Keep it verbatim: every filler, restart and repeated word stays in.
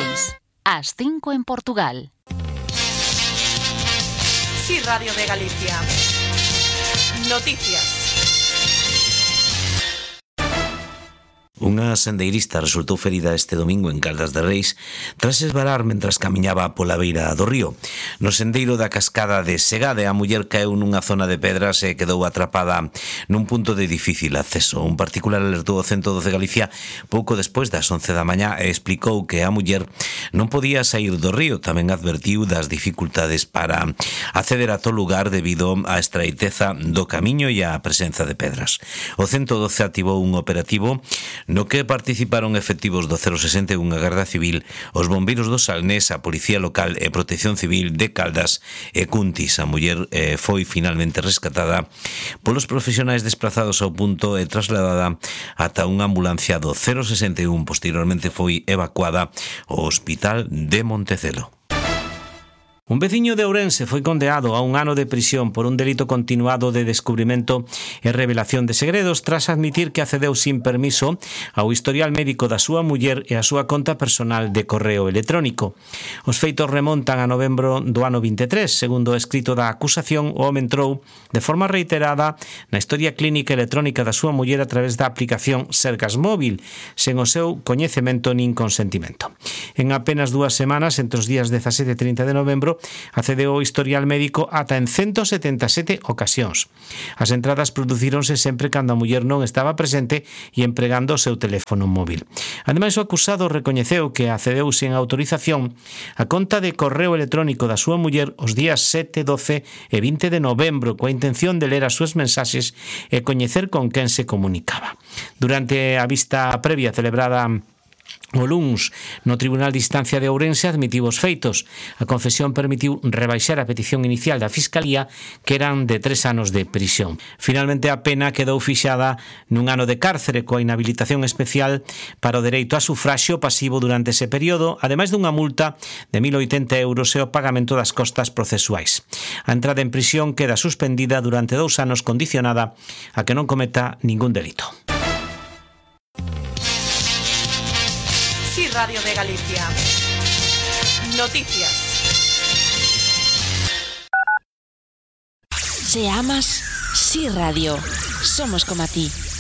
seis, ás cinco en Portugal. Sí, Radio de Galicia. Noticias. Unha sendeirista resultou ferida este domingo en Caldas de Reis tras esvarar mentras camiñaba pola beira do río. No sendeiro da cascada de Segade, a muller caeu nunha zona de pedras e quedou atrapada nun punto de difícil acceso. Un particular alertou o ciento doce Galicia pouco despois das once da mañá e explicou que a muller non podía saír do río. Tamén advertiu das dificultades para acceder a todo lugar debido á estreiteza do camiño e á presenza de pedras. O ciento doce activou un operativo no que participaron efectivos do cero sesenta e un, a Garda Civil, os bombeiros do Salnés, a Policía Local e Protección Civil de Caldas e Cuntis. A muller eh, foi finalmente rescatada polos profesionais desplazados ao punto e trasladada ata unha ambulancia do cero sesenta e un. Posteriormente foi evacuada ao Hospital de Montecelo. Un veciño de Ourense foi condenado a un ano de prisión por un delito continuado de descubrimento e revelación de segredos tras admitir que accedeu sin permiso ao historial médico da súa muller e a súa conta personal de correo electrónico. Os feitos remontan a novembro do ano vinte e tres. Segundo o escrito da acusación, o home entrou de forma reiterada na historia clínica electrónica da súa muller a través da aplicación Sergas Móvil, sen o seu coñecemento nin consentimento. En apenas dúas semanas, entre os días dezasete e trinta de novembro, accedeu ao historial médico ata en ciento setenta e sete ocasións. As entradas producíronse sempre cando a muller non estaba presente e empregando o seu teléfono móvil. Ademais, o acusado recoñeceu que accedeu sen autorización a conta de correo electrónico da súa muller os días sete, doce e vinte de novembro coa intención de ler as súas mensaxes e coñecer con quen se comunicaba. Durante a vista previa celebrada o luns no Tribunal de Instancia de Ourense, admitiu os feitos. A confesión permitiu rebaixar a petición inicial da Fiscalía, que eran de tres anos de prisión. Finalmente, a pena quedou fixada nun ano de cárcere coa inhabilitación especial para o dereito a sufraxio pasivo durante ese período, ademais dunha multa de mil oitenta euros e o pagamento das costas procesuais. A entrada en prisión queda suspendida durante dous anos, condicionada a que non cometa ningún delito. Sí, Radio de Galicia. Noticias. Se amas, Sí Radio. Somos como a ti.